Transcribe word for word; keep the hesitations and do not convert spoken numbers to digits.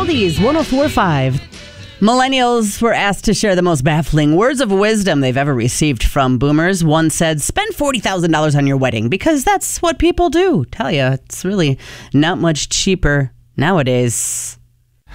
Oldies one oh four point five. Millennials were asked to share the most baffling words of wisdom they've ever received from boomers. One said, spend forty thousand dollars on your wedding because that's what people do. Tell you, it's really not much cheaper nowadays.